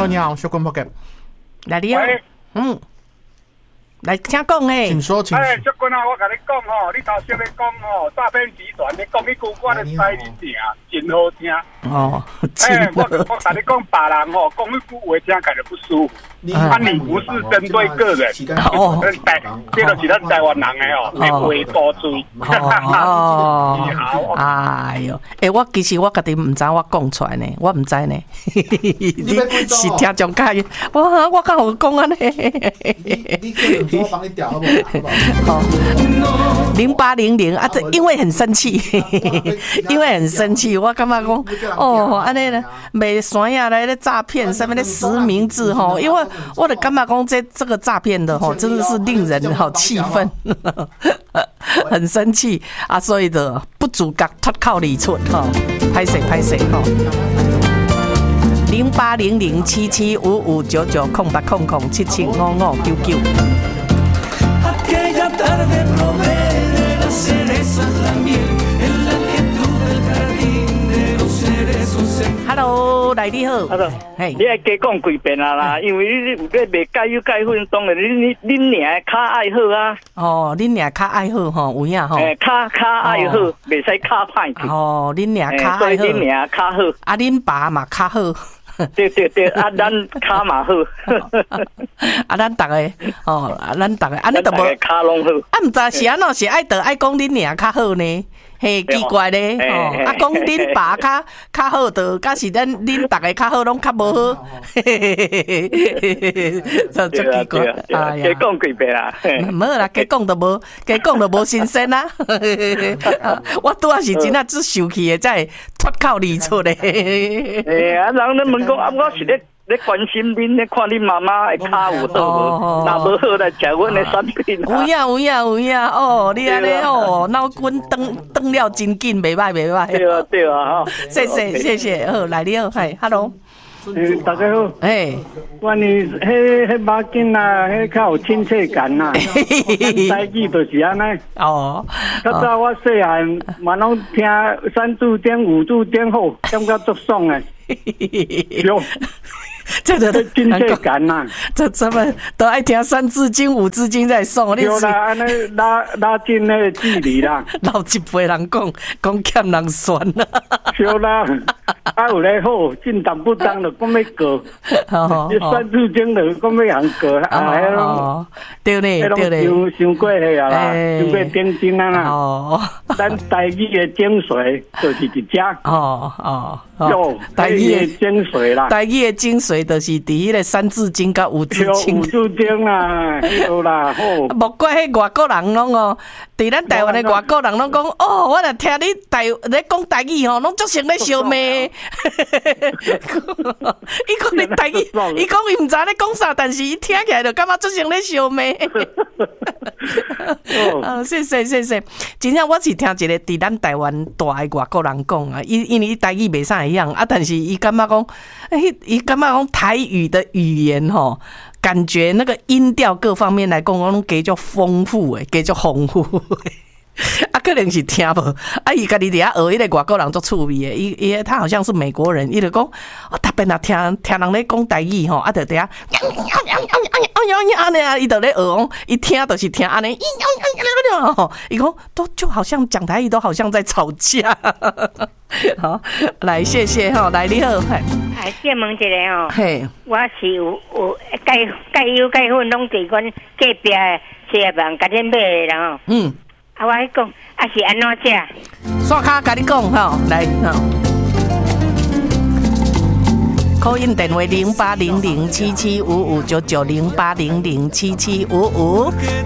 你好，小关博格， 来你好，来请讲诶， 请说，请说。 小关啊，我甲你讲吼，你头先咧讲吼，诈骗集团，你讲迄句我咧知你听，真好听。 哦， 我甲你讲，别人吼讲迄句话听起来不舒服。你不是针对个人， 哦， 这就是咱台湾人诶哦，会话多嘴。 哦，好，哎哟，我其实我家己唔知我讲出来呢，我唔知呢。你是听众家，我刚好讲安尼。 你我帮你调好不好 ？0800啊，这因为很生气，因为很生气，我感觉讲哦，安尼呢，卖山呀来咧诈骗，上面咧实名制吼，因为我的感觉讲这个诈骗的吼，真的是令人好气愤，很生气啊，所以的不自觉脱口而出吼，歹势吼。08007755990800775599。Hello， 来你好。 嘿，你爱加讲几遍啊啦？因为你袂加油加粉，当然恁娘较爱好啊。 哦，恁娘较爱好吼，有影吼。 较爱好，袂使较歹去。 哦，恁娘较爱好。 恁娘较好。 啊，恁爸嘛较好。 对，啊，咱骹嘛好， 啊，咱逐个，哦，咱逐个，安尼都无骹拢好， 啊，毋知是安怎是爱讲恁娘较好呢？嘿，奇怪咧，哦，啊，讲恁爸较好，就假是恁逐个较好，拢较无好，就足奇怪， 哎呀，加讲几遍啦， 无啦，加讲就无新鲜啦，我拄仔是真正只生气的，才会脱口而出的。 啊，人咧问讲，啊，我是咧关心恁，咧看恁妈妈的骹有好无，若无好来食阮的产品。 有影，哦，你安尼哦，脑筋转了真紧，袂歹。 对啊，哈， 谢谢，好，来你好，嗨 ，Hello。 大家好。我呢，迄马筋啊，迄较有亲切感呐。台语就是安尼。哦。较早我细汉嘛拢听三字经、五字经好，感觉足爽诶。有。 这个亲切感呐， 这么都爱听三字经、五字经在送， 对啦，安尼拉近那个距离啦。 老一辈人讲欠人酸啦， 对啦，啊有咧好，进当不当就讲要过，三字经就讲要人过，啊， 对咧， 伤过去啊啦，伤过顶真啊啦。哦，咱台语的精髓就是一只。哦，台语的精髓啦， 台语的精髓。就是伫迄个三字经甲五字经， 五字经啦，有啦，好。 莫怪迄外国人拢哦，伫咱台湾的外国人拢讲哦，我若听你咧讲台语吼，拢足像咧烧麦。伊讲你台语，伊讲伊毋知咧讲啥，但是伊听起来就感觉足像咧烧麦。谢谢，真正我是听一个伫咱台湾大的外国人讲啊，因为伊台语袂啥一样啊，但是伊感觉讲，伊感觉讲。台语的语言吼，感觉那个音调各方面来讲，拢加足丰富诶，加足丰富诶。啊，可能是听无啊，伊家己伫遐学迄个外国人足趣味诶，伊他好像是美国人，伊就讲，特别若听人咧讲台语吼，啊，就伫遐，安尼啊，伊就咧学讲，伊听就是听安尼，伊讲都就好像讲台语都好像在吵架。好，来谢谢吼，来你好， 哎，借问一下哦，我是有介油介粉拢伫阮隔壁的企业人甲恁买的人哦。啊，我讲啊是安怎食？ 刷卡甲你讲吼，来吼。call in 電話080077559908007755。